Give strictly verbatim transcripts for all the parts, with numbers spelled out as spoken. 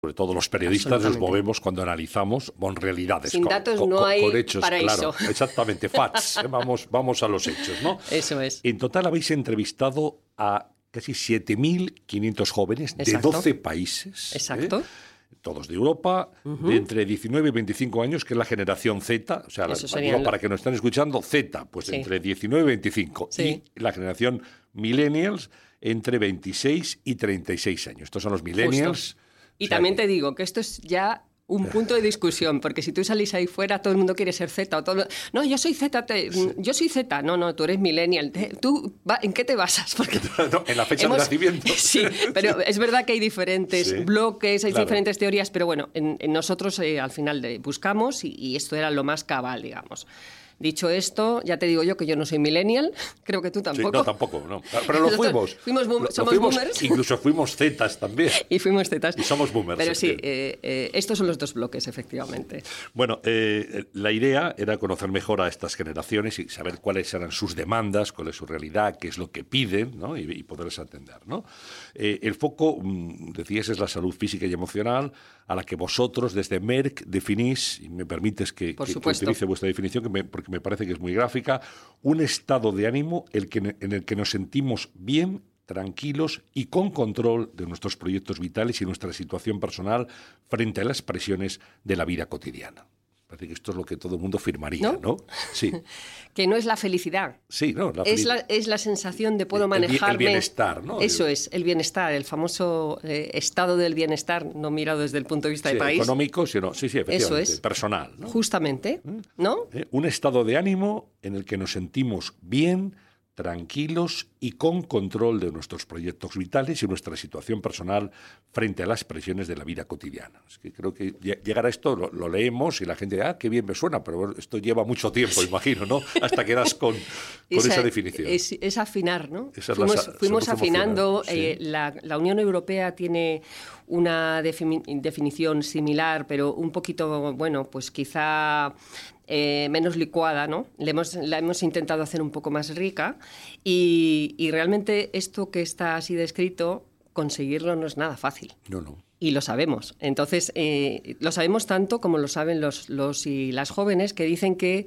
sobre todo los periodistas nos movemos cuando analizamos con realidades. Sin con, datos con, no con, hay con hechos, paraíso. Claro, exactamente, facts. ¿eh? Vamos, vamos a los hechos, ¿no? Eso es. En total habéis entrevistado a casi siete mil quinientos jóvenes. Exacto. De doce países. Exacto. ¿eh? Todos de Europa, uh-huh. de entre diecinueve y veinticinco años, que es la generación Z, o sea, la, digo, lo... para que nos estén escuchando, Z, pues sí. entre diecinueve y veinticinco, sí. y la generación Millennials entre veintiséis y treinta y seis años. Estos son los Millennials. Justo. Y o sea, también te digo que esto es ya un punto de discusión, porque si tú salís ahí fuera, todo el mundo quiere ser Z. O todo... No, yo soy Z, te... sí. yo soy Z. No, no, tú eres millennial. ¿Tú ¿En qué te basas? Porque no, en la fecha hemos... de nacimiento. Sí, pero es verdad que hay diferentes sí, bloques, hay claro. diferentes teorías, pero bueno, en, en nosotros eh, al final de, buscamos y, y esto era lo más cabal, digamos. Dicho esto, ya te digo yo que yo no soy millennial, creo que tú tampoco. Sí, no, tampoco, no. Pero lo fuimos. fuimos boom, lo, somos lo fuimos, boomers. Incluso fuimos zetas también. Y fuimos zetas. Y somos boomers. Pero sí, eh, eh, estos son los dos bloques, efectivamente. Bueno, eh, la idea era conocer mejor a estas generaciones y saber cuáles eran sus demandas, cuál es su realidad, qué es lo que piden, ¿no? y, y poderles atender, ¿no? Eh, el foco, decías, es la salud física y emocional, a la que vosotros desde Merck definís, y me permites que, que, que utilice vuestra definición, que me, porque me parece que es muy gráfica, un estado de ánimo el que, en el que nos sentimos bien, tranquilos y con control de nuestros proyectos vitales y nuestra situación personal frente a las presiones de la vida cotidiana. Parece que esto es lo que todo el mundo firmaría, ¿no? ¿no? Sí. Que no es la felicidad. Sí, no. La es, la, es la sensación de puedo manejarme. El bienestar, ¿no? Eso es, el bienestar, el famoso eh, estado del bienestar, no mirado desde el punto de vista sí, de país. Económico, sino, sí, sí, efectivamente. Eso es. Personal, ¿no? Justamente, ¿no? ¿Eh? Un estado de ánimo en el que nos sentimos bien, tranquilos y con control de nuestros proyectos vitales y nuestra situación personal frente a las presiones de la vida cotidiana. Es que creo que llegar a esto lo, lo leemos y la gente dice, ah, qué bien me suena, pero bueno, esto lleva mucho tiempo, imagino, ¿no? Hasta que das con, con esa, esa definición. Es, es afinar, ¿no? Esa fuimos es la, fuimos afinando. Sí. Eh, la, la Unión Europea tiene una defini- definición similar, pero un poquito, bueno, pues quizá... Eh, menos licuada, ¿no? Le hemos, la hemos intentado hacer un poco más rica y, y realmente esto que está así descrito, conseguirlo no es nada fácil. No, no. Y lo sabemos. Entonces, eh, lo sabemos tanto como lo saben los, los y las jóvenes que dicen que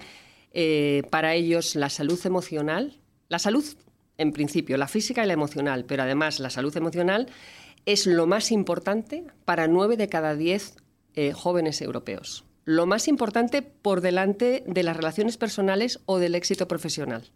eh, para ellos la salud emocional, la salud en principio, la física y la emocional, pero además la salud emocional es lo más importante para nueve de cada diez eh, jóvenes europeos. Lo más importante por delante de las relaciones personales o del éxito profesional.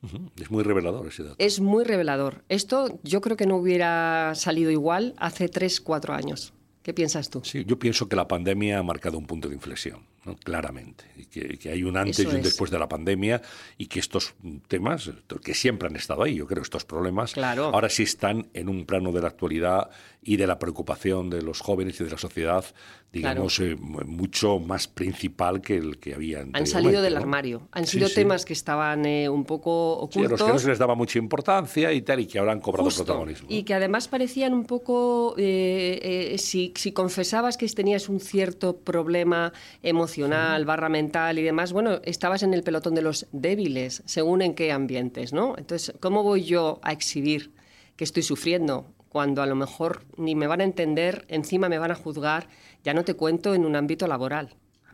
Es muy revelador ese dato. Es muy revelador. Esto yo creo que no hubiera salido igual hace tres, cuatro años. ¿Qué piensas tú? Sí, yo pienso que la pandemia ha marcado un punto de inflexión, ¿no? Claramente, y que, que hay un antes Eso y un es. después de la pandemia y que estos temas, que siempre han estado ahí, yo creo, estos problemas, claro. ahora sí están en un plano de la actualidad y de la preocupación de los jóvenes y de la sociedad, digamos, claro. eh, mucho más principal que el que había anteriormente. Han salido del ¿no? armario, han sí, sido sí. temas que estaban eh, un poco ocultos. Sí, a los que no se les daba mucha importancia y tal, y que ahora han cobrado Justo. protagonismo. Y que además parecían un poco, eh, eh, si, si confesabas que tenías un cierto problema emocional, sí. barra mental y demás, bueno, estabas en el pelotón de los débiles, según en qué ambientes, ¿no? Entonces, ¿cómo voy yo a exhibir que estoy sufriendo cuando a lo mejor ni me van a entender, encima me van a juzgar, ya no te cuento en un ámbito laboral?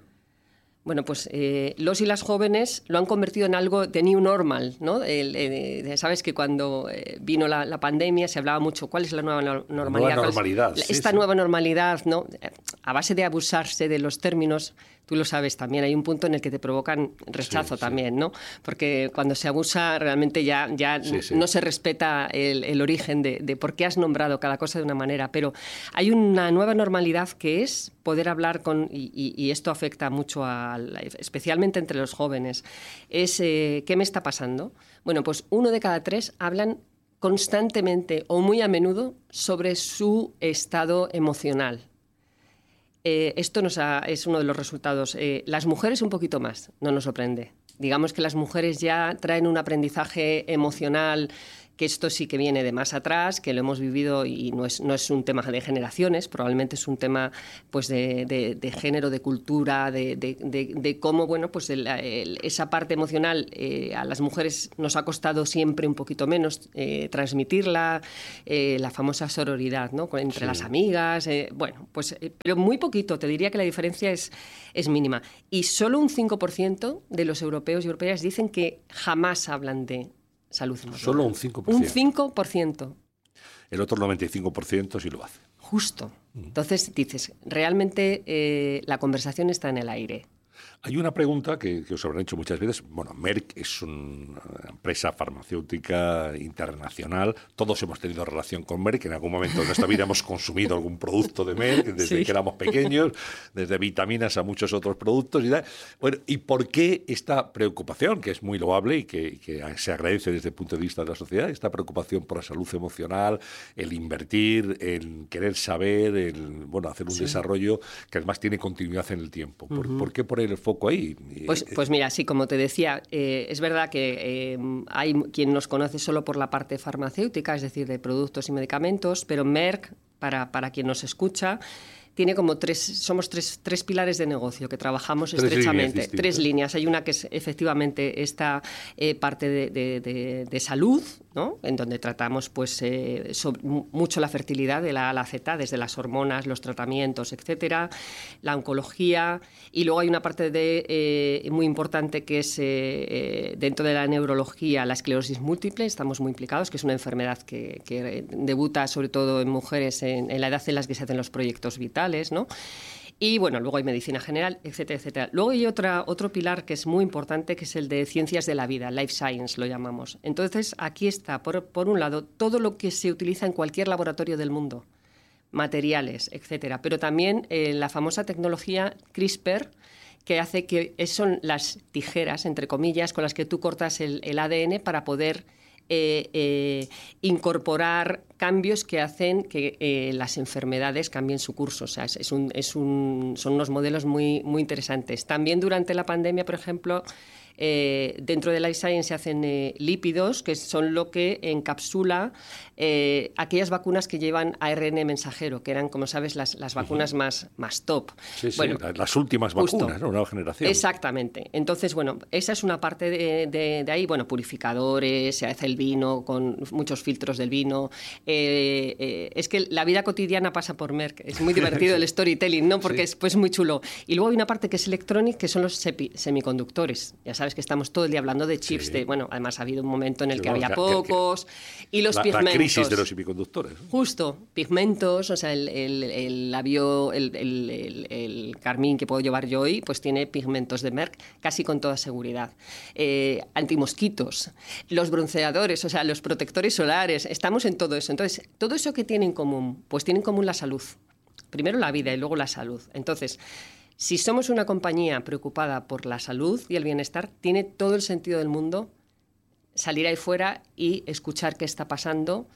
Bueno, pues eh, los y las jóvenes lo han convertido en algo de new normal, ¿no? El, eh, sabes que cuando eh, vino la, la pandemia se hablaba mucho, ¿cuál es la nueva no- normalidad? Nueva normalidad. Es, sí, esta sí. nueva normalidad, ¿no? A base de abusarse de los términos, tú lo sabes también, hay un punto en el que te provocan rechazo sí, también, sí. ¿no? Porque cuando se abusa realmente ya, ya sí, sí. no se respeta el, el origen de, de por qué has nombrado cada cosa de una manera, pero hay una nueva normalidad que es poder hablar con, y, y, y esto afecta mucho, a, especialmente entre los jóvenes, es eh, ¿qué me está pasando? Bueno, pues uno de cada tres hablan constantemente o muy a menudo sobre su estado emocional. Eh, esto nos ha, es uno de los resultados. Eh, las mujeres un poquito más, no nos sorprende. Digamos que las mujeres ya traen un aprendizaje emocional que esto sí que viene de más atrás, que lo hemos vivido y no es, no es un tema de generaciones, probablemente es un tema pues de, de, de género, de cultura, de, de, de, de cómo, bueno, pues el, el, esa parte emocional eh, a las mujeres nos ha costado siempre un poquito menos eh, transmitirla, eh, la famosa sororidad, ¿no? Entre sí. las amigas, eh, bueno, pues, eh, pero muy poquito, te diría que la diferencia es, es mínima. Y solo un cinco por ciento de los europeos y europeas dicen que jamás hablan de salud emocional. Solo un cinco por ciento. Un cinco por ciento. El otro noventa y cinco por ciento sí lo hace. Justo. Entonces dices, realmente eh, la conversación está en el aire. Hay una pregunta que, que os habrán hecho muchas veces. Bueno, Merck es una empresa farmacéutica internacional. Todos hemos tenido relación con Merck. En algún momento de nuestra vida hemos consumido algún producto de Merck desde sí. que éramos pequeños, desde vitaminas a muchos otros productos y tal. Bueno, ¿y por qué esta preocupación, que es muy loable y que, que se agradece desde el punto de vista de la sociedad, esta preocupación por la salud emocional, el invertir, el querer saber, el bueno hacer un sí. desarrollo que además tiene continuidad en el tiempo? ¿Por, uh-huh. ¿por qué poner el foco ahí? Pues, pues mira, sí, como te decía, eh, es verdad que eh, hay quien nos conoce solo por la parte farmacéutica, es decir, de productos y medicamentos, pero Merck, para, para quien nos escucha, tiene como tres, somos tres, tres pilares de negocio que trabajamos tres estrechamente. Líneas tres líneas. Hay una que es efectivamente esta eh, parte de, de, de, de salud, ¿no? En donde tratamos pues, eh, sobre, mucho la fertilidad de la A a la Z, desde las hormonas, los tratamientos, etcétera, la oncología. Y luego hay una parte de, eh, muy importante que es eh, eh, dentro de la neurología, la esclerosis múltiple. Estamos muy implicados, que es una enfermedad que, que debuta sobre todo en mujeres en, en la edad en la que se hacen los proyectos vitales, ¿no? Y bueno, luego hay medicina general, etcétera, etcétera. Luego hay otra, otro pilar que es muy importante, que es el de ciencias de la vida, life science lo llamamos. Entonces, aquí está, por, por un lado, todo lo que se utiliza en cualquier laboratorio del mundo, materiales, etcétera, pero también eh, la famosa tecnología CRISPR, que hace que son las tijeras, entre comillas, con las que tú cortas el, el A D N para poder Eh, eh, incorporar cambios que hacen que eh, las enfermedades cambien su curso. O sea, es, es un, es un, son unos modelos muy, muy interesantes. También durante la pandemia, por ejemplo, eh, dentro de Life Science se hacen eh, lípidos, que son lo que encapsula eh, aquellas vacunas que llevan A R N mensajero, que eran, como sabes, las, las vacunas uh-huh. más, más top. Sí, sí, bueno, las últimas justo, vacunas, ¿no? Nueva generación. Exactamente. Entonces, bueno, esa es una parte de, de, de ahí. Bueno, purificadores, se hace el vino, con muchos filtros del vino. Eh, eh, es que la vida cotidiana pasa por Merck. Es muy divertido el storytelling, ¿no? Porque sí. es pues, muy chulo. Y luego hay una parte que es electronic, que son los sepi- semiconductores. Ya sabes que estamos todo el día hablando de chips. Sí. De, bueno, además ha habido un momento en el sí, que había que, pocos. Que, que, y los la, pigmentos. La crisis de los semiconductores. Justo. Pigmentos, o sea, el, el, el labio, el, el, el, el carmín que puedo llevar yo hoy, pues tiene pigmentos de Merck, casi con toda seguridad. Eh, antimosquitos, los bronceadores, o sea, los protectores solares, estamos en todo eso. Entonces, todo eso que tiene en común, pues tiene en común la salud. Primero la vida y luego la salud. Entonces, si somos una compañía preocupada por la salud y el bienestar, tiene todo el sentido del mundo salir ahí fuera y escuchar qué está pasando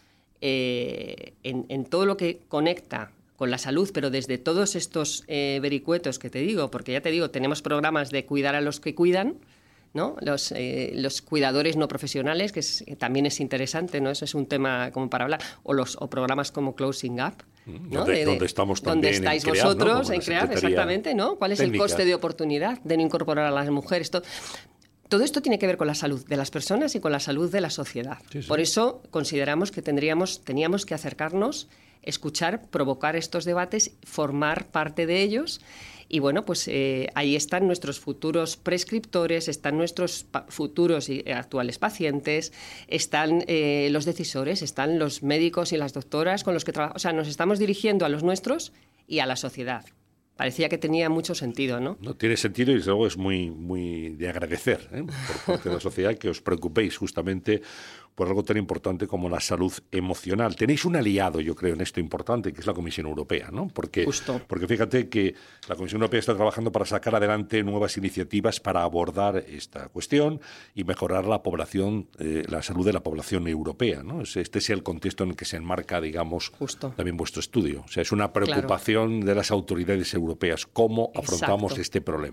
eh, en, en todo lo que conecta con la salud, pero desde todos estos eh, vericuetos que te digo, porque ya te digo, tenemos programas de cuidar a los que cuidan, ¿no? Los, eh, los cuidadores no profesionales, que es, también es interesante, ¿no? Eso es un tema como para hablar, o los o programas como Closing Up, ¿no? Donde, de, de, donde estamos también donde estáis en crear, vosotros ¿no? en crear, exactamente, ¿no? ¿Cuál es técnica. El coste de oportunidad de no incorporar a las mujeres? Todo, todo esto tiene que ver con la salud de las personas y con la salud de la sociedad. Sí, sí. Por eso consideramos que tendríamos, teníamos que acercarnos, escuchar, provocar estos debates, formar parte de ellos. Y bueno, pues eh, ahí están nuestros futuros prescriptores, están nuestros pa- futuros y actuales pacientes, están eh, los decisores, están los médicos y las doctoras con los que trabajamos. O sea, nos estamos dirigiendo a los nuestros y a la sociedad. Parecía que tenía mucho sentido, ¿no? No, tiene sentido y desde luego es muy, muy de agradecer, ¿eh? por parte de la sociedad que os preocupéis justamente por algo tan importante como la salud emocional. Tenéis un aliado, yo creo, en esto importante, que es la Comisión Europea, ¿no? Porque, Justo. porque fíjate que la Comisión Europea está trabajando para sacar adelante nuevas iniciativas para abordar esta cuestión y mejorar la población, eh, la salud de la población europea, ¿no? Este es el contexto en el que se enmarca, digamos, Justo. también vuestro estudio. O sea, es una preocupación claro. de las autoridades europeas, cómo afrontamos Exacto. este problema.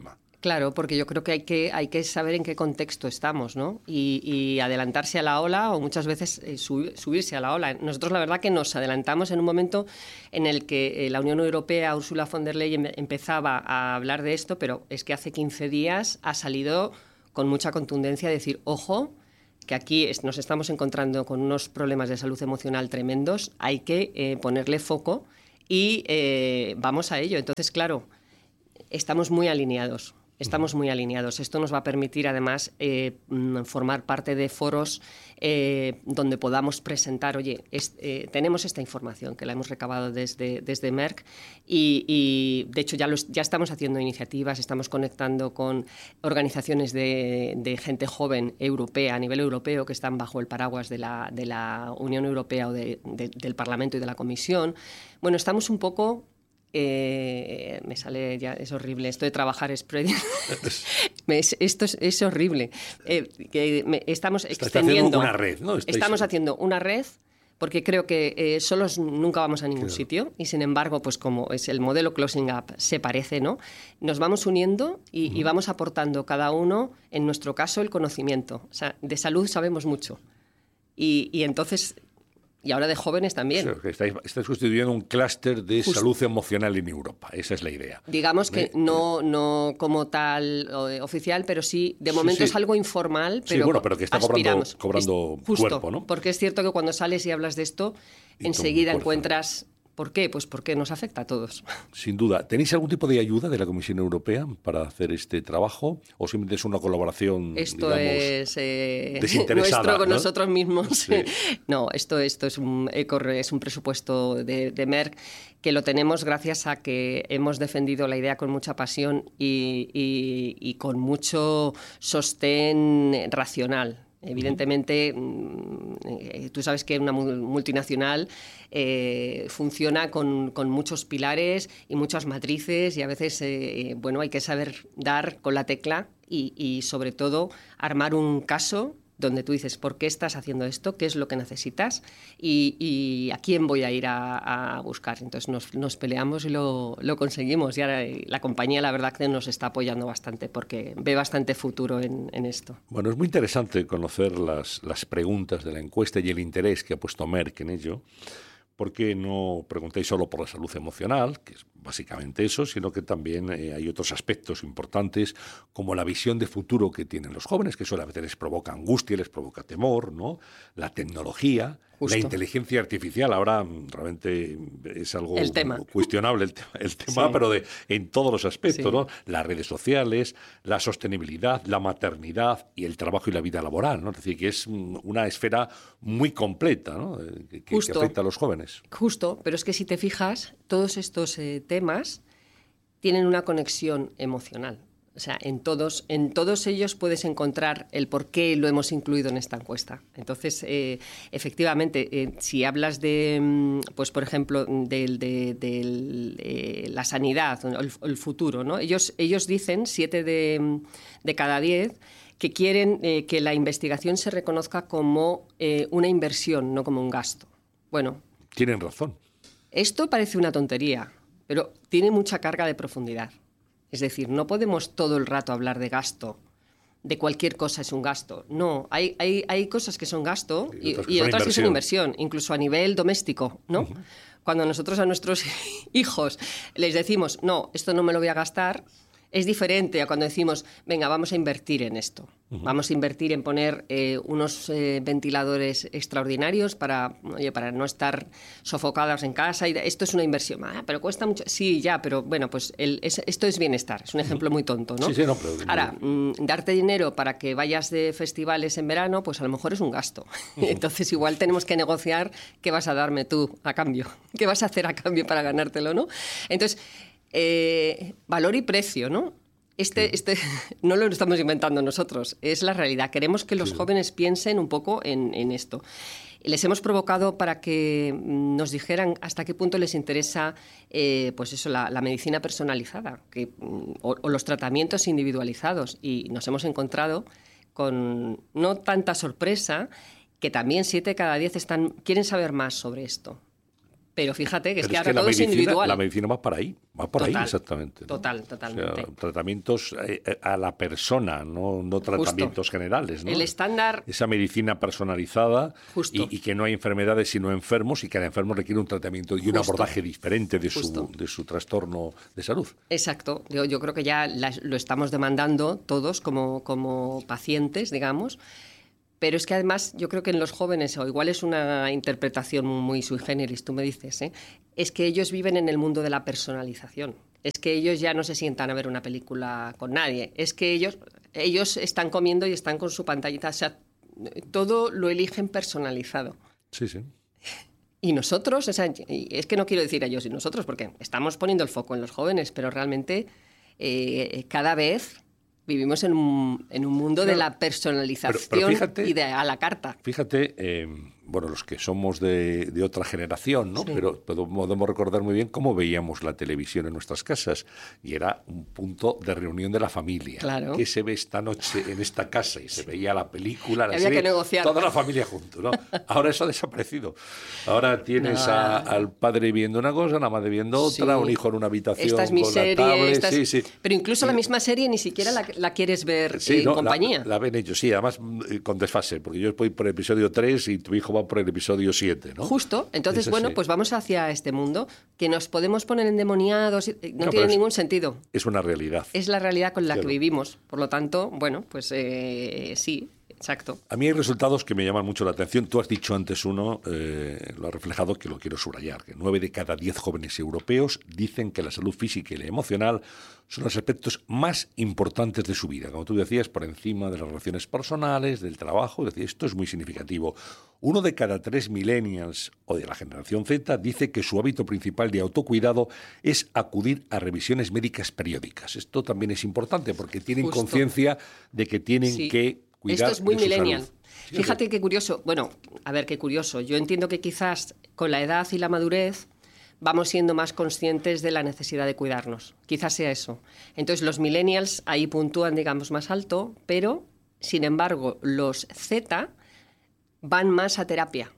Claro, porque yo creo que hay que, hay que saber en qué contexto estamos, ¿no? Y, y adelantarse a la ola o muchas veces eh, sub, subirse a la ola. Nosotros la verdad que nos adelantamos en un momento en el que eh, la Unión Europea, Ursula von der Leyen, empezaba a hablar de esto, pero es que hace quince días ha salido con mucha contundencia a decir, ojo, que aquí es, nos estamos encontrando con unos problemas de salud emocional tremendos, hay que eh, ponerle foco y eh, vamos a ello. Entonces, claro, estamos muy alineados. Estamos muy alineados. Esto nos va a permitir, además, eh, formar parte de foros eh, donde podamos presentar, oye, es, eh, tenemos esta información que la hemos recabado desde, desde Merck y, y, de hecho, ya, los, ya estamos haciendo iniciativas, estamos conectando con organizaciones de, de gente joven europea, a nivel europeo, que están bajo el paraguas de la, de la Unión Europea o de, de, del Parlamento y de la Comisión. Bueno, estamos un poco... Eh, me sale ya, es horrible, esto de trabajar es... es esto es, es horrible. Eh, que me, estamos Está extendiendo... una red, ¿no? Estáis... Estamos haciendo una red porque creo que eh, solos nunca vamos a ningún claro. sitio y, sin embargo, pues como es el modelo Closing Up se parece, ¿no? Nos vamos uniendo y, uh-huh. y vamos aportando cada uno, en nuestro caso, el conocimiento. O sea, de salud sabemos mucho. Y, y entonces... Y ahora de jóvenes también. O sea, estáis, estáis constituyendo un clúster de Justo. salud emocional en Europa. Esa es la idea. Digamos que ¿Eh? no, no como tal eh, oficial, pero sí, de momento sí, sí. es algo informal. Pero sí, bueno, pero que está cobrando, cobrando Justo, cuerpo, ¿no? Porque es cierto que cuando sales y hablas de esto, y enseguida encuentras... ¿Por qué? Pues porque nos afecta a todos. Sin duda. ¿Tenéis algún tipo de ayuda de la Comisión Europea para hacer este trabajo? ¿O simplemente es una colaboración, esto digamos, es eh, desinteresada, nuestro con ¿no? nosotros mismos? Sí. No, esto, esto es, un, es un presupuesto de, de Merck que lo tenemos gracias a que hemos defendido la idea con mucha pasión y, y, y con mucho sostén racional. Evidentemente, eh, tú sabes que una multinacional eh, funciona con, con muchos pilares y muchas matrices y a veces eh, bueno, hay que saber dar con la tecla y, y sobre todo armar un caso donde tú dices, ¿por qué estás haciendo esto? ¿Qué es lo que necesitas? ¿Y, y a quién voy a ir a, a buscar? Entonces nos, nos peleamos y lo, lo conseguimos. Y ahora la compañía, la verdad, que nos está apoyando bastante porque ve bastante futuro en, en esto. Bueno, es muy interesante conocer las, las preguntas de la encuesta y el interés que ha puesto Merck en ello. ¿Por qué no preguntáis solo por la salud emocional, que es básicamente eso, sino que también eh, hay otros aspectos importantes como la visión de futuro que tienen los jóvenes, que eso a veces les provoca angustia, les provoca temor, ¿no? La tecnología, Justo. la inteligencia artificial, ahora realmente es algo el tema. cuestionable el tema, el tema sí. pero de, en todos los aspectos, sí. ¿no? Las redes sociales, la sostenibilidad, la maternidad y el trabajo y la vida laboral, ¿no? Es decir, que es una esfera muy completa, ¿no? que, que afecta a los jóvenes. Justo, pero es que si te fijas, todos estos eh, temas tienen una conexión emocional. O sea, en todos, en todos ellos puedes encontrar el por qué lo hemos incluido en esta encuesta. Entonces, eh, efectivamente, eh, si hablas de, pues por ejemplo, de, de, de, de la sanidad, el, el futuro, ¿no? Ellos, ellos dicen, siete de, de cada diez, que quieren eh, que la investigación se reconozca como eh, una inversión, no como un gasto. Bueno, tienen razón. Esto parece una tontería, pero tiene mucha carga de profundidad. Es decir, no podemos todo el rato hablar de gasto, de cualquier cosa es un gasto. No, hay, hay, hay cosas que son gasto y, y otras, que, y son otras que son inversión, incluso a nivel doméstico, ¿no? Uh-huh. Cuando nosotros a nuestros hijos les decimos, no, esto no me lo voy a gastar, es diferente a cuando decimos, venga, vamos a invertir en esto. Uh-huh. Vamos a invertir en poner eh, unos eh, ventiladores extraordinarios para, oye, para no estar sofocadas en casa. Y esto es una inversión. Ah, pero cuesta mucho. Sí, ya, pero bueno, pues el, es, esto es bienestar. Es un ejemplo muy tonto, ¿no? Sí, sí, no, pero... Ahora, mmm, darte dinero para que vayas de festivales en verano, pues a lo mejor es un gasto. Uh-huh. Entonces igual tenemos que negociar qué vas a darme tú a cambio. ¿Qué vas a hacer a cambio para ganártelo, no? Entonces... Eh, valor y precio, ¿no? Este, este no lo estamos inventando nosotros, es la realidad. Queremos que los sí. jóvenes piensen un poco en, en esto. Les hemos provocado para que nos dijeran hasta qué punto les interesa eh, pues eso, la, la medicina personalizada que, o, o los tratamientos individualizados. Y nos hemos encontrado con no tanta sorpresa, que también siete de cada diez están, quieren saber más sobre esto. Pero fíjate que es Pero que es ahora que la todo es medicina, individual. la medicina va para ahí, va por Total, ahí exactamente, ¿no? Total, totalmente. O sea, tratamientos eh, a la persona, no, no tratamientos Justo. generales, ¿no? El estándar... Esa medicina personalizada Justo. y, y que no hay enfermedades sino enfermos y que el enfermo requiere un tratamiento y un Justo. abordaje diferente de Justo. su, de su trastorno de salud. Exacto. Yo, yo creo que ya la, lo estamos demandando todos como, como pacientes, digamos. Pero es que además yo creo que en los jóvenes, o igual es una interpretación muy sui generis, tú me dices, ¿eh? Es que ellos viven en el mundo de la personalización. Es que ellos ya no se sientan a ver una película con nadie. Es que ellos, ellos están comiendo y están con su pantallita. O sea, todo lo eligen personalizado. Sí, sí. Y nosotros, o sea, es que no quiero decir ellos y nosotros, porque estamos poniendo el foco en los jóvenes, pero realmente eh, cada vez... Vivimos en un, en un mundo claro, de la personalización pero, pero fíjate, y de a la carta. Fíjate, eh, bueno, los que somos de, de otra generación, ¿no? Sí. Pero podemos recordar muy bien cómo veíamos la televisión en nuestras casas. Y era un punto de reunión de la familia. Claro. ¿Qué se ve esta noche en esta casa? Y se veía la película, la Había serie, que negociar. Toda la familia junto, ¿no? Ahora eso ha desaparecido. Ahora tienes no. a, al padre viendo una cosa, la madre viendo otra, sí. un hijo en una habitación esta es mi con serie, la tablet. Esta es... Sí, sí. Pero incluso sí. la misma serie ni siquiera la, la quieres ver sí, en no, compañía. La, la ven ellos, sí, además con desfase, porque yo voy por el episodio tres y tu hijo va por el episodio siete, ¿no? Justo, entonces, es bueno, pues vamos hacia este mundo, que nos podemos poner endemoniados, no, no tiene ningún sentido. Es una realidad. Es la realidad con la claro. que vivimos, por lo tanto, bueno, pues eh, sí, exacto. A mí hay resultados que me llaman mucho la atención. Tú has dicho antes uno, eh, lo has reflejado, que lo quiero subrayar, que nueve de cada diez jóvenes europeos dicen que la salud física y la emocional son los aspectos más importantes de su vida. Como tú decías, por encima de las relaciones personales, del trabajo. Es decir, esto es muy significativo. Uno de cada tres millennials o de la generación Z dice que su hábito principal de autocuidado es acudir a revisiones médicas periódicas. Esto también es importante porque tienen conciencia de que tienen sí. que cuidar. Esto es muy de su millennial. salud. Sí, Fíjate sí. qué curioso. Bueno, a ver, qué curioso. Yo entiendo que quizás con la edad y la madurez vamos siendo más conscientes de la necesidad de cuidarnos. Quizás sea eso. Entonces, los millennials ahí puntúan, digamos, más alto, pero, sin embargo, los Z van más a terapia.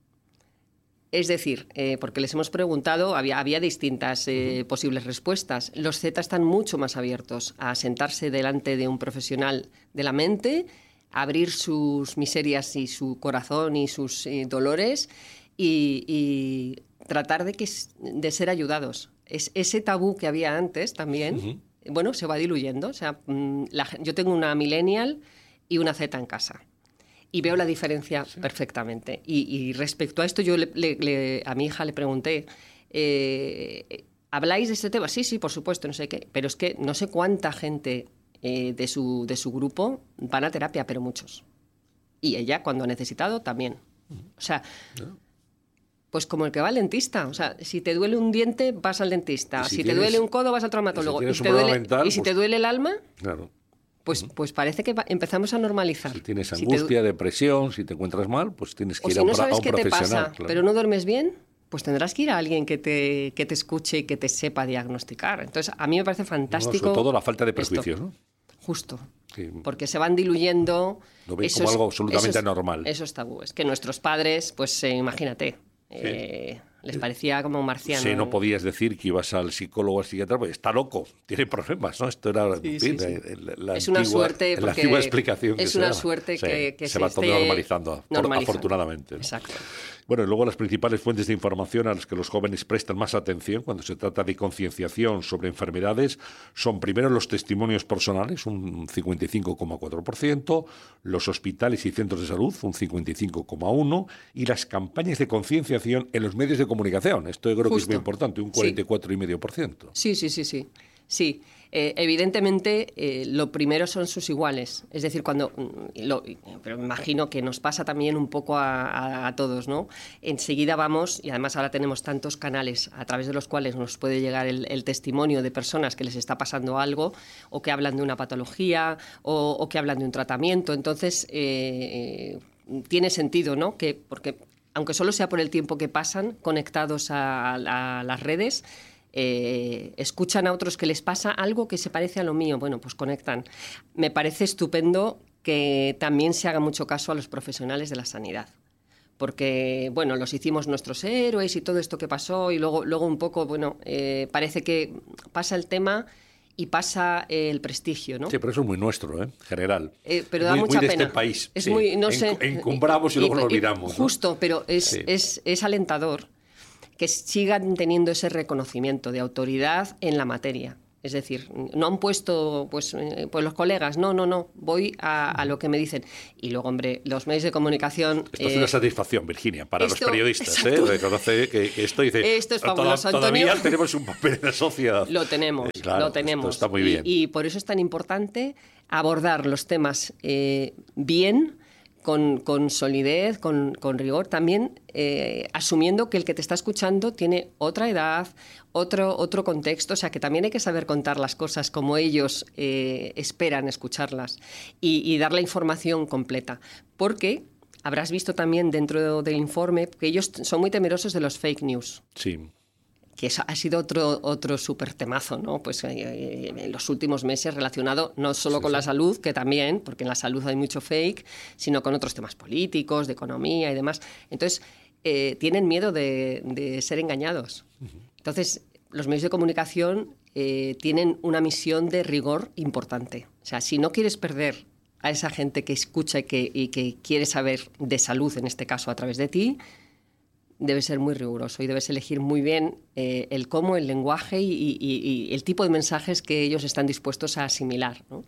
Es decir, eh, porque les hemos preguntado, había, había distintas eh, uh-huh. posibles respuestas. Los Z están mucho más abiertos a sentarse delante de un profesional de la mente, abrir sus miserias y su corazón y sus eh, dolores y, y tratar de, que, de ser ayudados. Es, ese tabú que había antes también, uh-huh. bueno, se va diluyendo. O sea, la, yo tengo una millennial y una Z en casa. Y veo la diferencia sí. perfectamente. Y, y respecto a esto, yo le, le, le, a mi hija le pregunté, eh, ¿habláis de este tema? Sí, sí, por supuesto, no sé qué. Pero es que no sé cuánta gente eh, de, su, de su grupo van a terapia, pero muchos. Y ella, cuando ha necesitado, también. O sea, ¿no? Pues como el que va al dentista. O sea, si te duele un diente, vas al dentista. Si, si tienes, te duele un codo, vas al traumatólogo. Y si, y, te duele, mental, y si pues, te duele el alma... Claro. Pues, pues parece que empezamos a normalizar. Si tienes angustia, si te... depresión, si te encuentras mal, pues tienes que o ir si a un, no sabes a un qué profesional. Te pasa, claro. pero no duermes bien, pues tendrás que ir a alguien que te, que te escuche y que te sepa diagnosticar. Entonces, a mí me parece fantástico. No, sobre todo la falta de prejuicios, esto. ¿no? Justo. Sí. Porque se van diluyendo. Lo ven como algo absolutamente esos, normal. Esos tabúes. Que nuestros padres, pues eh, imagínate, sí. eh, les parecía como un marciano. Sí, no podías decir que ibas al psicólogo o al psiquiatra, pues está loco, tiene problemas, ¿no? Esto era sí, en sí, fin, sí. La, la es antigua, una suerte la antigua explicación que es se una da. suerte sí, que, que se, se va todo normalizando, normalizando, afortunadamente. ¿no? Exacto. Bueno, y luego las principales fuentes de información a las que los jóvenes prestan más atención cuando se trata de concienciación sobre enfermedades son primero los testimonios personales, un cincuenta y cinco coma cuatro por ciento, los hospitales y centros de salud, un cincuenta y cinco coma uno por ciento, y las campañas de concienciación en los medios de comunicación. Esto yo creo Justo. que es muy importante, un cuarenta y cuatro coma cinco por ciento. Sí, sí, sí, sí. Sí, eh, evidentemente eh, lo primero son sus iguales, es decir, cuando, lo, pero me imagino que nos pasa también un poco a, a, a todos, ¿no? Enseguida vamos, y además ahora tenemos tantos canales a través de los cuales nos puede llegar el, el testimonio de personas que les está pasando algo, o que hablan de una patología, o, o que hablan de un tratamiento, entonces eh, eh, tiene sentido, ¿no? Que, porque aunque solo sea por el tiempo que pasan conectados a, a, a las redes, Eh, escuchan a otros que les pasa algo que se parece a lo mío, bueno, pues conectan. Me parece estupendo que también se haga mucho caso a los profesionales de la sanidad, porque, bueno, los hicimos nuestros héroes y todo esto que pasó, y luego, luego un poco, bueno, eh, parece que pasa el tema y pasa eh, el prestigio, ¿no? Sí, pero eso es muy nuestro, ¿eh? General. Eh, pero da muy, mucha muy de pena. este país. Es sí. muy, no sé, En, encumbramos y, y luego lo olvidamos. Justo, ¿no? pero es, sí. es, es alentador que sigan teniendo ese reconocimiento de autoridad en la materia. Es decir, no han puesto pues, eh, pues los colegas, no, no, no, voy a, a lo que me dicen. Y luego, hombre, los medios de comunicación... Esto eh, es una satisfacción, Virginia, para esto, los periodistas. ¿eh? Reconoce que, que esto dice... Esto es fabuloso, toda, Todavía Antonio. tenemos un papel en la sociedad. Lo tenemos, eh, claro, lo tenemos. Esto está muy bien. Y, y por eso es tan importante abordar los temas eh, bien, Con, con solidez, con, con rigor, también eh, asumiendo que el que te está escuchando tiene otra edad, otro, otro contexto, o sea que también hay que saber contar las cosas como ellos eh, esperan escucharlas y, y dar la información completa, porque habrás visto también dentro del informe que ellos son muy temerosos de los fake news. Sí. Que eso ha sido otro, otro súper temazo, ¿no? Pues eh, en los últimos meses relacionado no solo sí, con sí. la salud, que también, porque en la salud hay mucho fake, sino con otros temas políticos, de economía y demás. Entonces, eh, tienen miedo de, de ser engañados. Uh-huh. Entonces, los medios de comunicación eh, tienen una misión de rigor importante. O sea, si no quieres perder a esa gente que escucha y que, y que quiere saber de salud, en este caso a través de ti, debes ser muy riguroso y debes elegir muy bien eh, el cómo, el lenguaje y, y, y el tipo de mensajes que ellos están dispuestos a asimilar, ¿no?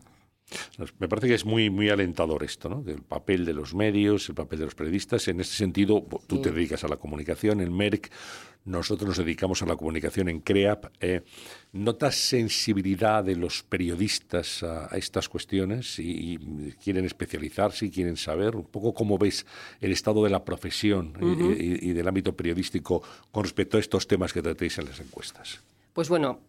Me parece que es muy, muy alentador esto, ¿no? El papel de los medios, el papel de los periodistas. En este sentido, tú sí. te dedicas a la comunicación en Merck, nosotros nos dedicamos a la comunicación en CREAP. Eh, ¿Notas sensibilidad de los periodistas a, a estas cuestiones y, y quieren especializarse y quieren saber un poco cómo ves el estado de la profesión uh-huh. y, y del ámbito periodístico con respecto a estos temas que tratéis en las encuestas? Pues bueno,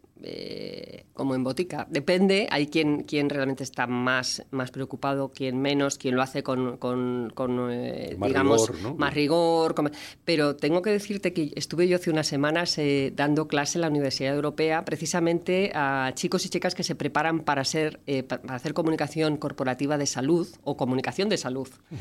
eh, como en botica, depende. Hay quien, quien realmente está más, más preocupado, quien menos, quien lo hace con, con, con eh, más digamos, rigor, ¿no? más rigor. Con... Pero tengo que decirte que estuve yo hace unas semanas eh, dando clase en la Universidad Europea precisamente a chicos y chicas que se preparan para, ser, eh, para hacer comunicación corporativa de salud o comunicación de salud. Uh-huh.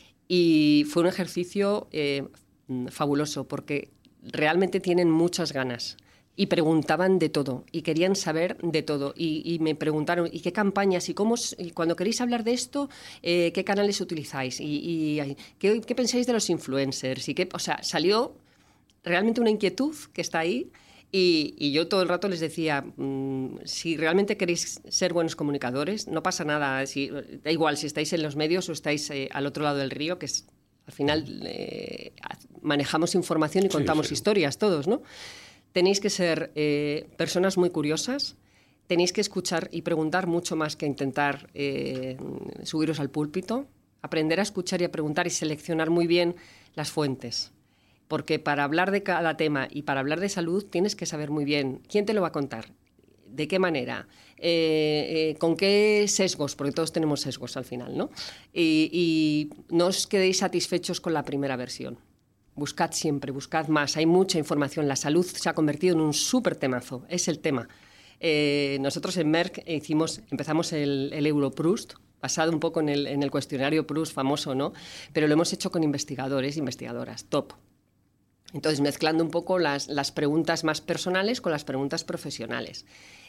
Y fue un ejercicio eh, fabuloso porque realmente tienen muchas ganas. Y preguntaban de todo, y querían saber de todo. Y, y me preguntaron, ¿y qué campañas? ¿Y cómo, y cuando queréis hablar de esto, eh, qué canales utilizáis? ¿Y, y ¿qué, qué pensáis de los influencers? Y qué, o sea, salió realmente una inquietud que está ahí. Y, y yo todo el rato les decía, mmm, si realmente queréis ser buenos comunicadores, no pasa nada. Si, da igual si estáis en los medios o estáis eh, al otro lado del río, que es, al final eh, manejamos información y contamos sí, sí. historias todos, ¿no? Tenéis que ser eh, personas muy curiosas, tenéis que escuchar y preguntar mucho más que intentar eh, subiros al púlpito, aprender a escuchar y a preguntar y seleccionar muy bien las fuentes. Porque para hablar de cada tema y para hablar de salud tienes que saber muy bien quién te lo va a contar, de qué manera, eh, eh, con qué sesgos, porque todos tenemos sesgos al final, ¿no? Y, y no os quedéis satisfechos con la primera versión. Buscad siempre, buscad más. Hay mucha información. La salud se ha convertido en un súper temazo. Es el tema. Eh, nosotros en Merck hicimos, empezamos el, el Europroust, basado un poco en el, en el cuestionario Proust famoso, ¿no? Pero lo hemos hecho con investigadores e investigadoras, top. Entonces, mezclando un poco las, las preguntas más personales con las preguntas profesionales.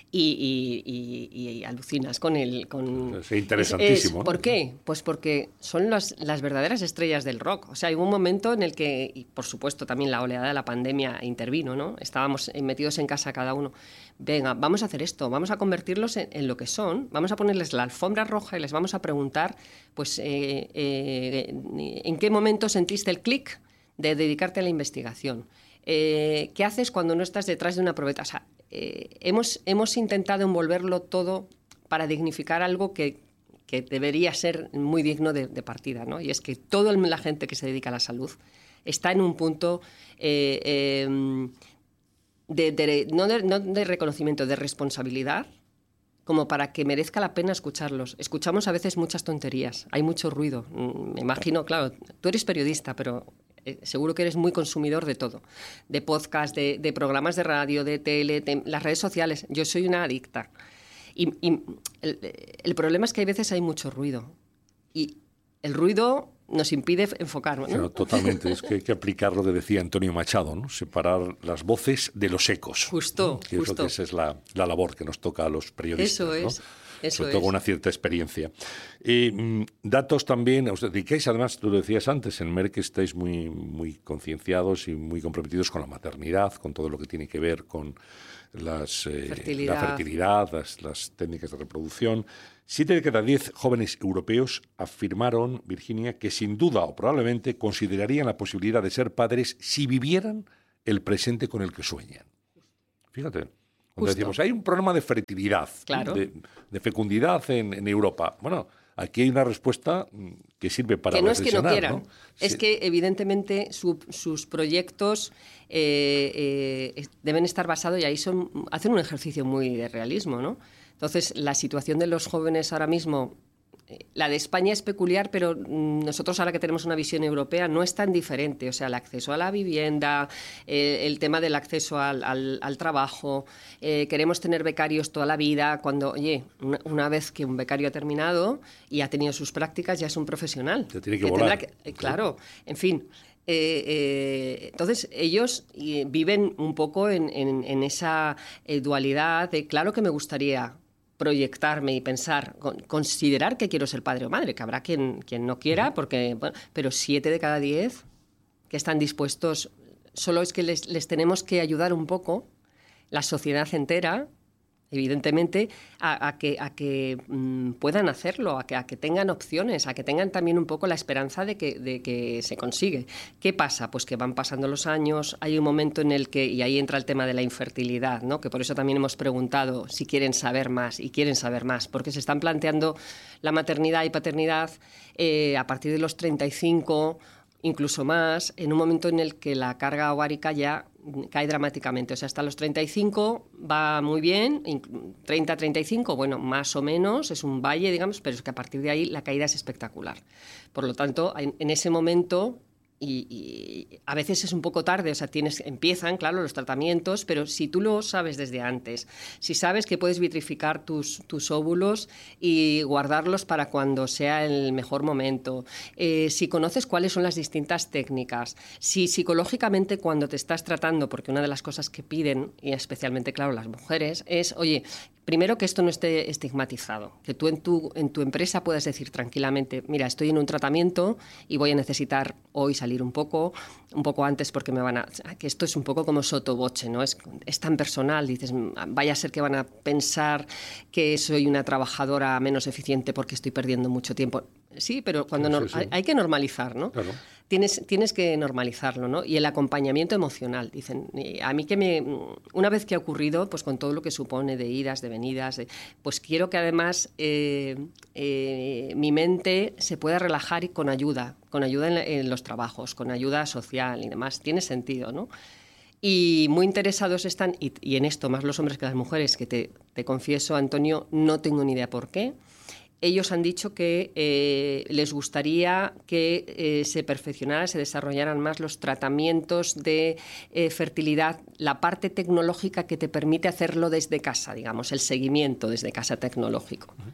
Y, y, y, y alucinas con el... Con, es interesantísimo. Es, ¿Por qué? Pues porque son las, las verdaderas estrellas del rock. O sea, hay un momento en el que, y por supuesto también la oleada de la pandemia intervino, ¿no? Estábamos metidos en casa cada uno. Venga, vamos a hacer esto, vamos a convertirlos en, en lo que son, vamos a ponerles la alfombra roja y les vamos a preguntar, pues, eh, eh, ¿en qué momento sentiste el clic de dedicarte a la investigación? Eh, ¿Qué haces cuando no estás detrás de una probeta? O sea, eh, hemos, hemos intentado envolverlo todo para dignificar algo que, que debería ser muy digno de, de partida, ¿no? Y es que toda la gente que se dedica a la salud está en un punto eh, eh, de, de, no, de, no de reconocimiento, de responsabilidad, como para que merezca la pena escucharlos. Escuchamos a veces muchas tonterías, hay mucho ruido. Me imagino, claro, tú eres periodista, pero eh, seguro que eres muy consumidor de todo, de podcast, de, de programas de radio, de tele, de las redes sociales. Yo soy una adicta. Y, y el, el problema es que hay veces hay mucho ruido. Y el ruido nos impide enfocarnos, ¿no? Claro, totalmente. Es que hay que aplicar lo que decía Antonio Machado, ¿no? Separar las voces de los ecos. Justo, que justo. Es lo que esa es la, la labor que nos toca a los periodistas. Eso es. ¿no? Eso Sobre todo es. con una cierta experiencia. Eh, datos también, os dedicáis además, tú lo decías antes, en Merck estáis muy, muy concienciados y muy comprometidos con la maternidad, con todo lo que tiene que ver con las, eh, fertilidad. la fertilidad, las, las técnicas de reproducción. Siete de cada diez jóvenes europeos afirmaron, Virginia, que sin duda o probablemente considerarían la posibilidad de ser padres si vivieran el presente con el que sueñan. Fíjate. Cuando decimos, hay un problema de fertilidad, claro. de, de fecundidad en, en Europa. Bueno, aquí hay una respuesta que sirve para que no es que no quieran, ¿no? es sí. que evidentemente su, sus proyectos eh, eh, deben estar basados, y ahí son hacen un ejercicio muy de realismo, ¿no? Entonces, la situación de los jóvenes ahora mismo, la de España es peculiar, pero nosotros ahora que tenemos una visión europea no es tan diferente. O sea, el acceso a la vivienda, eh, el tema del acceso al, al, al trabajo, eh, queremos tener becarios toda la vida. Cuando, oye, una, una vez que un becario ha terminado y ha tenido sus prácticas, ya es un profesional. Se tiene que, que volar. Que, eh, claro, en fin. Eh, eh, entonces, ellos eh, viven un poco en, en, en esa eh, dualidad de, claro que me gustaría proyectarme y pensar, considerar que quiero ser padre o madre, que habrá quien, quien no quiera, porque, bueno, pero siete de cada diez que están dispuestos, solo es que les, les tenemos que ayudar un poco, la sociedad entera, evidentemente, a, a que, a que mmm, puedan hacerlo, a que, a que tengan opciones, a que tengan también un poco la esperanza de que, de que se consigue. ¿Qué pasa? Pues que van pasando los años, hay un momento en el que, y ahí entra el tema de la infertilidad, ¿no? Que por eso también hemos preguntado si quieren saber más, y quieren saber más, porque se están planteando la maternidad y paternidad eh, a partir de los treinta y cinco, incluso más, en un momento en el que la carga ovárica ya cae dramáticamente. O sea, hasta los treinta y cinco va muy bien, treinta a treinta y cinco, bueno, más o menos, es un valle, digamos, pero es que a partir de ahí la caída es espectacular. Por lo tanto, en, en ese momento, y, y a veces es un poco tarde, o sea, tienes, empiezan, claro, los tratamientos, pero si tú lo sabes desde antes, si sabes que puedes vitrificar tus, tus óvulos y guardarlos para cuando sea el mejor momento, eh, si conoces cuáles son las distintas técnicas, si psicológicamente cuando te estás tratando, porque una de las cosas que piden, y especialmente, claro, las mujeres, es, oye, primero que esto no esté estigmatizado, que tú en tu, en tu empresa puedas decir tranquilamente, mira, estoy en un tratamiento y voy a necesitar hoy salir un poco, un poco antes porque me van a... que esto es un poco como sotoboche, ¿no? Es, es tan personal, dices, vaya a ser que van a pensar que soy una trabajadora menos eficiente porque estoy perdiendo mucho tiempo. Sí, pero cuando sí, no, sí, sí. Hay, hay que normalizar, ¿no? Claro. Tienes, tienes que normalizarlo, ¿no? Y el acompañamiento emocional, dicen. A mí que me... Una vez que ha ocurrido, pues con todo lo que supone de idas, de venidas, de, pues quiero que además eh, eh, mi mente se pueda relajar y con ayuda, con ayuda en, en los trabajos, con ayuda social y demás. Tiene sentido, ¿no? Y muy interesados están, y, y en esto más los hombres que las mujeres, que te, te confieso, Antonio, no tengo ni idea por qué. Ellos han dicho que eh, les gustaría que eh, se perfeccionaran, se desarrollaran más los tratamientos de eh, fertilidad, la parte tecnológica que te permite hacerlo desde casa, digamos, el seguimiento desde casa tecnológico. Uh-huh.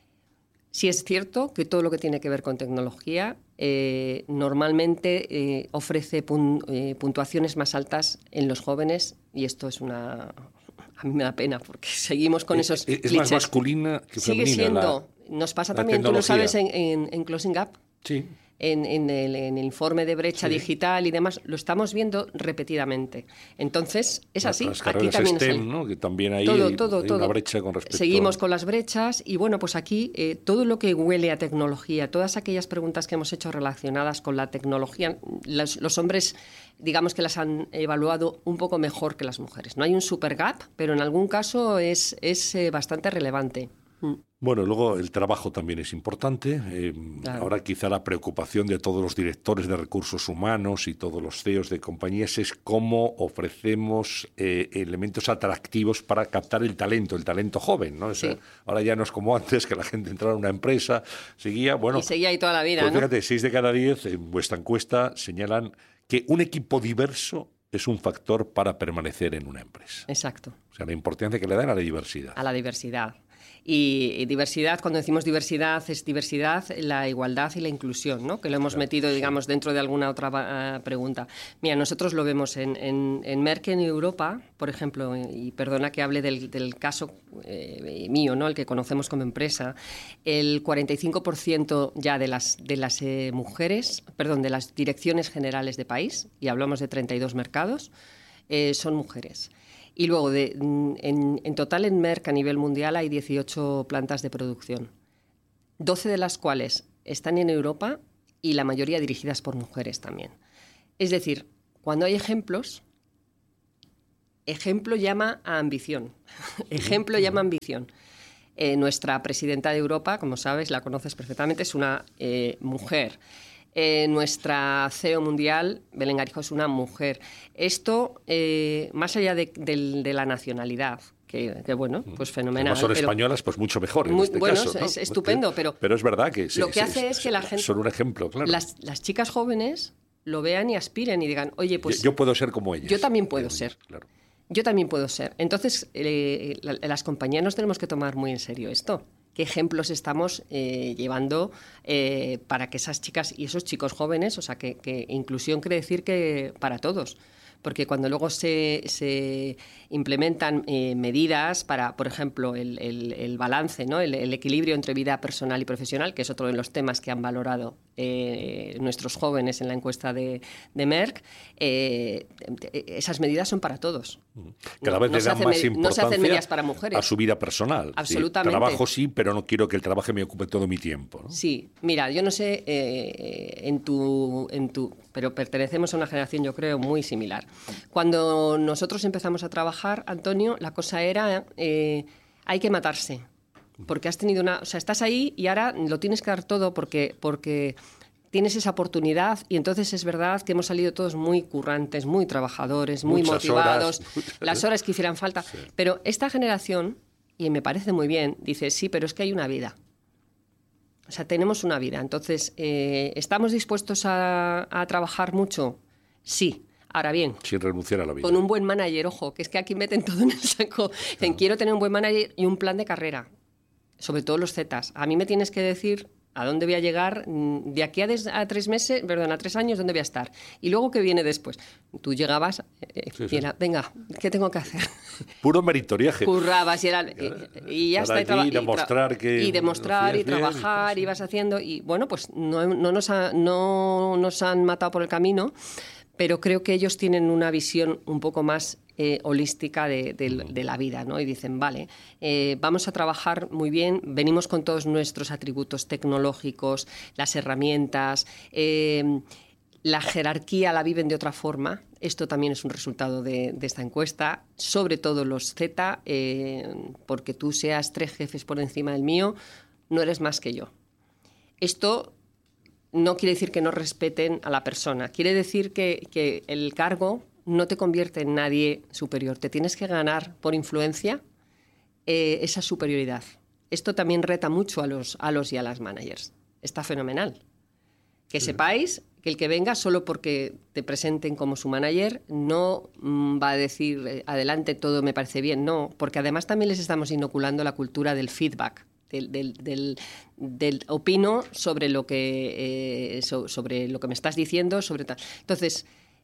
Sí es cierto que todo lo que tiene que ver con tecnología eh, normalmente eh, ofrece pun, eh, puntuaciones más altas en los jóvenes, y esto es una... A mí me da pena porque seguimos con esos Es, es clichés. más masculina que femenina. Sigue siendo... La... Nos pasa también, tú lo sabes, en, en, en Closing Gap, sí. en, en, el, en el informe de brecha sí. digital y demás, lo estamos viendo repetidamente. Entonces, es así. Las carreras aquí también STEM, es ¿no? Que también hay, todo, hay, todo, hay todo. una brecha con respecto Seguimos a... con las brechas y, bueno, pues aquí eh, todo lo que huele a tecnología, todas aquellas preguntas que hemos hecho relacionadas con la tecnología, los, los hombres, digamos que las han evaluado un poco mejor que las mujeres. No hay un super gap, pero en algún caso es, es eh, bastante relevante. Mm. Bueno, luego el trabajo también es importante. Eh, claro. Ahora quizá la preocupación de todos los directores de recursos humanos y todos los C E Os de compañías es cómo ofrecemos eh, elementos atractivos para captar el talento, el talento joven, ¿no? O sea, sí. Ahora ya no es como antes, que la gente entraba en una empresa, seguía, bueno... Y seguía ahí toda la vida, pues ¿no? Fíjate, seis de cada diez en vuestra encuesta señalan que un equipo diverso es un factor para permanecer en una empresa. Exacto. O sea, la importancia que le dan a la diversidad. A la diversidad. Y, y diversidad, cuando decimos diversidad, es diversidad, la igualdad y la inclusión, ¿no? Que lo hemos claro, metido, digamos, sí. dentro de alguna otra uh, pregunta. Mira, nosotros lo vemos en, en, en Merck en Europa, por ejemplo, y perdona que hable del, del caso eh, mío, ¿no? El que conocemos como empresa, el cuarenta y cinco por ciento ya de las, de las eh, mujeres, perdón, de las direcciones generales de país, y hablamos de treinta y dos mercados, eh, son mujeres. Y luego, de, en, en total en Merck a nivel mundial hay dieciocho plantas de producción, doce de las cuales están en Europa y la mayoría dirigidas por mujeres también. Es decir, cuando hay ejemplos, ejemplo llama a ambición. ejemplo llama a ambición. Eh, nuestra presidenta de Europa, como sabes, la conoces perfectamente, es una eh, mujer. Eh, nuestra C E O mundial, Belén Garijo, es una mujer. Esto, eh, más allá de, de, de la nacionalidad, que, que bueno, pues fenomenal. Como son pero, españolas, pues mucho mejor en muy, este bueno, caso, ¿no? Es estupendo, pero... Pero es verdad que... Sí, lo que sí, hace sí, es que la gente... Son un ejemplo, claro. Las, las chicas jóvenes lo vean y aspiren y digan, oye, pues... Yo, yo puedo ser como ellas. Yo también puedo ser. Claro. Yo también puedo ser. Entonces, eh, la, las compañías nos tenemos que tomar muy en serio esto. ¿Qué ejemplos estamos eh, llevando eh, para que esas chicas y esos chicos jóvenes, o sea, que, que inclusión quiere decir que para todos? Porque cuando luego se, se implementan eh, medidas para, por ejemplo, el, el, el balance, ¿no? el, el equilibrio entre vida personal y profesional, que es otro de los temas que han valorado eh, nuestros jóvenes en la encuesta de, de Merck, eh, esas medidas son para todos. Cada vez no, le dan no más me, importancia no se hacen medidas para mujeres. A su vida personal. Absolutamente. Sí, trabajo sí, pero no quiero que el trabajo me ocupe todo mi tiempo, ¿no? Sí, mira, yo no sé eh, en tu, en tu, pero pertenecemos a una generación, yo creo, muy similar. Cuando nosotros empezamos a trabajar, Antonio, la cosa era, eh, hay que matarse, porque has tenido una, o sea, estás ahí y ahora lo tienes que dar todo porque, porque tienes esa oportunidad y entonces es verdad que hemos salido todos muy currantes, muy trabajadores, muy Muchas motivados, horas. las horas que hicieran falta, sí. Pero esta generación, y me parece muy bien, dice, sí, pero es que hay una vida. O sea, tenemos una vida. Entonces, eh, ¿estamos dispuestos a, a trabajar mucho? Sí. Ahora bien, sin renunciar a la vida. Con un buen manager, ojo, que es que aquí meten todo en el saco. Dicen, quiero tener un buen manager y un plan de carrera, sobre todo los Zetas. A mí me tienes que decir a dónde voy a llegar de aquí a, des, a tres meses, perdón, a tres años, dónde voy a estar. Y luego, ¿qué viene después? Tú llegabas eh, sí, y era, sí. venga, ¿qué tengo que hacer? Puro meritoriaje. Currabas y, era, y, y ya está. Y, y demostrar y que... Y demostrar y trabajar, bien, y ibas haciendo. Y bueno, pues no, no, nos ha, no nos han matado por el camino, pero creo que ellos tienen una visión un poco más eh, holística de, de, de la vida, ¿no? Y dicen, vale, eh, vamos a trabajar muy bien, venimos con todos nuestros atributos tecnológicos, las herramientas, eh, la jerarquía la viven de otra forma. Esto también es un resultado de, de esta encuesta, sobre todo los Z, eh, porque tú seas tres jefes por encima del mío, no eres más que yo. Esto no quiere decir que no respeten a la persona, quiere decir que, que el cargo no te convierte en nadie superior, te tienes que ganar por influencia eh, esa superioridad. Esto también reta mucho a los, a los y a las managers. Está fenomenal. Que sí. Sepáis que el que venga solo porque te presenten como su manager no mmm, va a decir eh, adelante, todo me parece bien, no, porque además también les estamos inoculando la cultura del feedback. Del, del, del, del opino sobre lo que eh, so, sobre lo que me estás diciendo, sobre tal. Entonces,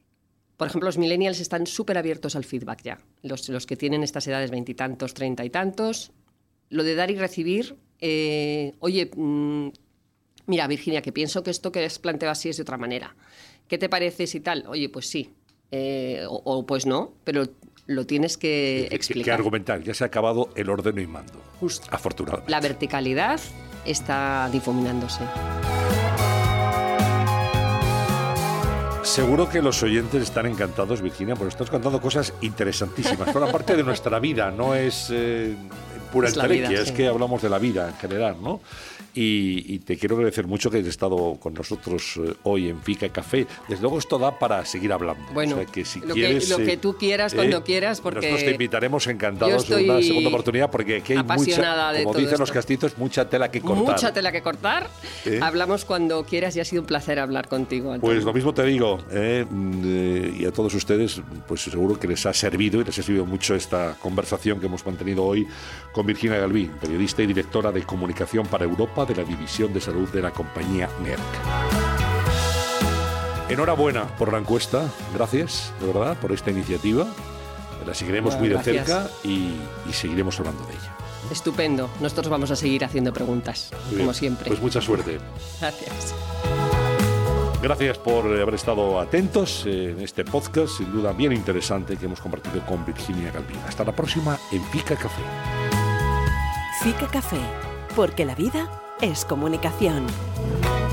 por ejemplo, los millennials están súper abiertos al feedback ya. Los, los que tienen estas edades veintitantos, treinta y tantos, lo de dar y recibir, eh, oye, mmm, mira, Virginia, que pienso que esto que has planteado así es de otra manera. ¿Qué te parece si tal? Oye, pues sí. Eh, o, o pues no, pero lo tienes que explicar. Que argumentar, ya se ha acabado el ordeno y mando. Justo. Afortunadamente. La verticalidad está difuminándose. Seguro que los oyentes están encantados, Virginia, porque estás contando cosas interesantísimas. Forma parte de nuestra vida, no es eh, pura es entelequia, vida, es sí. que hablamos de la vida en general, ¿no? Y, y te quiero agradecer mucho que hayas estado con nosotros eh, hoy en Fika y Café. Desde luego esto da para seguir hablando. Bueno, o sea, que si lo, quieres, que, lo que tú quieras, eh, cuando quieras, porque nosotros te invitaremos encantados en una segunda oportunidad, porque aquí hay mucha, como dicen los castizos, mucha tela que cortar. Mucha tela que cortar. ¿Eh? Hablamos cuando quieras y ha sido un placer hablar contigo, Antonio. Pues lo mismo te digo, eh, eh, y a todos ustedes, pues seguro que les ha servido y les ha servido mucho esta conversación que hemos mantenido hoy con con Virginia Galví, periodista y directora de Comunicación para Europa de la División de Salud de la compañía Merck. Enhorabuena por la encuesta, gracias, de verdad, por esta iniciativa. La seguiremos bueno, muy de gracias. cerca y, y seguiremos hablando de ella. Estupendo, nosotros vamos a seguir haciendo preguntas, como siempre. Pues mucha suerte. Gracias. Gracias por haber estado atentos en este podcast, sin duda bien interesante, que hemos compartido con Virginia Galví. Hasta la próxima en Fica Café. Fica Café, porque la vida es comunicación.